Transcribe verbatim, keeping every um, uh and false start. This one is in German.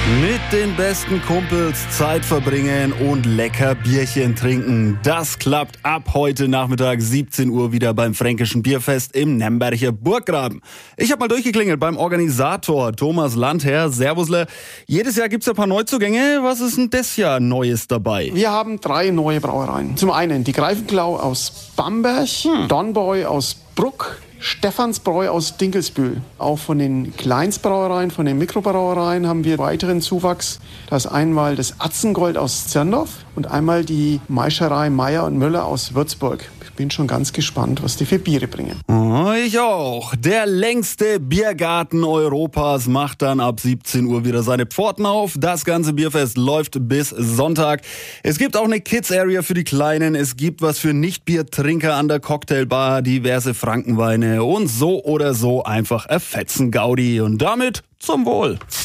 Mit den besten Kumpels Zeit verbringen und lecker Bierchen trinken. Das klappt ab heute Nachmittag siebzehn Uhr wieder beim Fränkischen Bierfest im Nembercher Burggraben. Ich habe mal durchgeklingelt beim Organisator Thomas Landherr. Servusle. Jedes Jahr gibt's ein paar Neuzugänge. Was ist denn das Jahr Neues dabei? Wir haben drei neue Brauereien. Zum einen die Greifenklau aus Bamberg, hm. Dornbräu aus Bruck, Stephansbräu aus Dinkelsbühl. Auch von den Kleinstbrauereien, von den Mikrobrauereien haben wir weiteren Zuwachs. Da ist einmal das Atzengold aus Zirndorf und einmal die Maischerei Meier und Müller aus Würzburg. Ich bin schon ganz gespannt, was die für Biere bringen. Oh, ich auch. Der längste Biergarten Europas macht dann ab siebzehn Uhr wieder seine Pforten auf. Das ganze Bierfest läuft bis Sonntag. Es gibt auch eine Kids-Area für die Kleinen. Es gibt was für Nicht-Biertrinker an der Cocktailbar, diverse Frankenweine und so oder so einfach ein Fetzen Gaudi. Und damit zum Wohl.